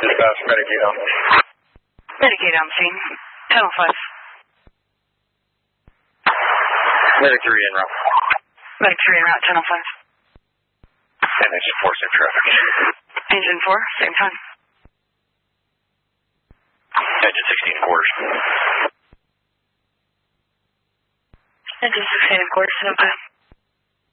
Dispatch, Medicaid on. Medicaid on scene. Channel 5. Medic 3 en route. Medic 3 en route, Channel 5. And Engine 4, same traffic. Engine 4, same time. Engine 16 quarters. Engine 16 quarters, same time.